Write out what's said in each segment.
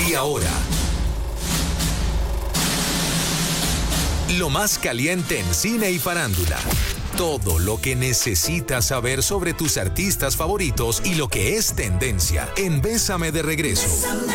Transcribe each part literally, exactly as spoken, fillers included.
Y ahora, lo más caliente en cine y farándula. Todo lo que necesitas saber sobre tus artistas favoritos y lo que es tendencia en Bésame de Regreso.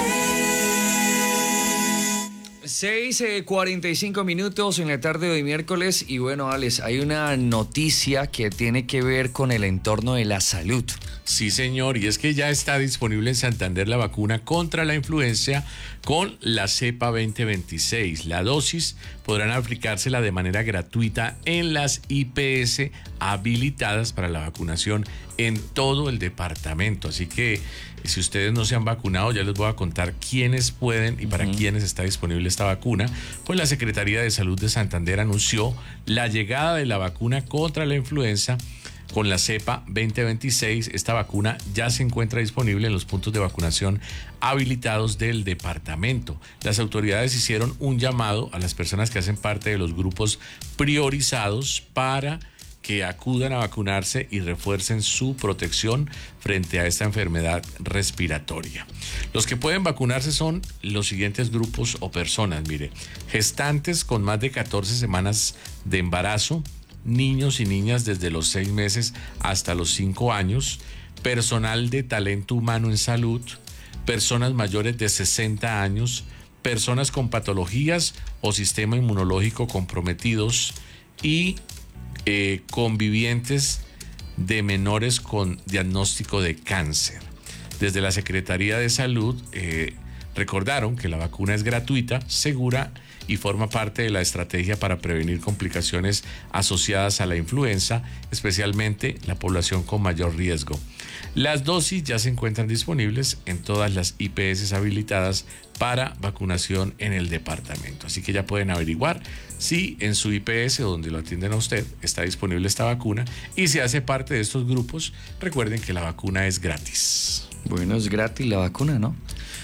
seis cuarenta y cinco minutos en la tarde de hoy miércoles. Y bueno, Alex, hay una noticia que tiene que ver con el entorno de la salud. Sí, señor, y es que ya está disponible en Santander la vacuna contra la influenza con la cepa veinte veintiséis. La dosis podrán aplicársela de manera gratuita en las I P S habilitadas para la vacunación en todo el departamento. Así que si ustedes no se han vacunado, ya les voy a contar quiénes pueden y para uh-huh. quiénes está disponible esta vacuna. Pues la Secretaría de Salud de Santander anunció la llegada de la vacuna contra la influenza con la cepa veinte veintiséis. Esta vacuna ya se encuentra disponible en los puntos de vacunación habilitados del departamento. Las autoridades hicieron un llamado a las personas que hacen parte de los grupos priorizados para que acudan a vacunarse y refuercen su protección frente a esta enfermedad respiratoria. Los que pueden vacunarse son los siguientes grupos o personas. Mire, gestantes con más de catorce semanas de embarazo, niños y niñas desde los seis meses hasta los cinco años, personal de talento humano en salud, personas mayores de sesenta años, personas con patologías o sistema inmunológico comprometidos y eh, convivientes de menores con diagnóstico de cáncer. Desde la Secretaría de Salud eh, recordaron que la vacuna es gratuita, segura y forma parte de la estrategia para prevenir complicaciones asociadas a la influenza, especialmente la población con mayor riesgo. Las dosis ya se encuentran disponibles en todas las I P S habilitadas para vacunación en el departamento. Así que ya pueden averiguar si en su I P S donde lo atienden a usted está disponible esta vacuna, y si hace parte de estos grupos, recuerden que la vacuna es gratis. Bueno, es gratis la vacuna, ¿no?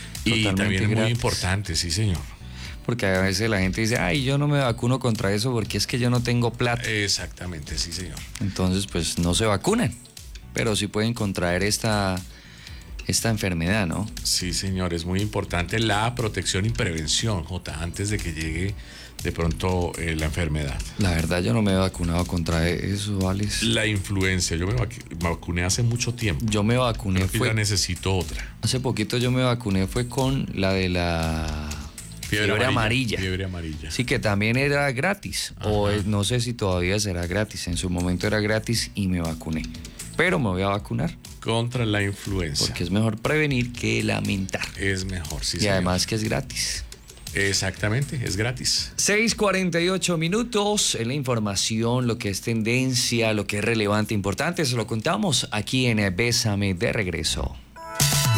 Y Totalmente también es gratis. muy importante, sí, señor. Porque a veces la gente dice, ay, yo no me vacuno contra eso porque es que yo no tengo plata. Exactamente, sí, señor. Entonces, pues no se vacunan, pero sí pueden contraer esta, esta enfermedad, ¿no? Sí, señor, es muy importante la protección y prevención, Jota, antes de que llegue de pronto eh, la enfermedad. La verdad, yo no me he vacunado contra eso, Alex. La influencia, yo me vacuné hace mucho tiempo. Yo me vacuné, Creo que fue... ya necesito otra. Hace poquito yo me vacuné, fue con la de la... Fiebre, fiebre amarilla. amarilla. Fiebre amarilla. Sí, que también era gratis. Ajá. O es, no sé si todavía será gratis. En su momento era gratis y me vacuné. Pero me voy a vacunar. Contra la influenza. Porque es mejor prevenir que lamentar. Es mejor, sí. Y señor. además que es gratis. Exactamente, es gratis. seis cuarenta y ocho minutos en la información, lo que es tendencia, lo que es relevante, importante, se lo contamos aquí en Bésame de Regreso.